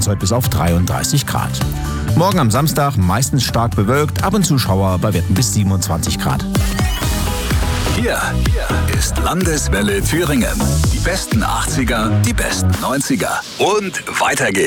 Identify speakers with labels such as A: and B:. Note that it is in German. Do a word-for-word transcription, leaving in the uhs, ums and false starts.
A: es heute bis auf dreiunddreißig Grad. Morgen am Samstag meistens stark bewölkt, ab und zu Schauer bei Werten bis siebenundzwanzig Grad.
B: Hier, hier ist Landeswelle Thüringen. Die besten achtziger, die besten neunziger und weiter geht's.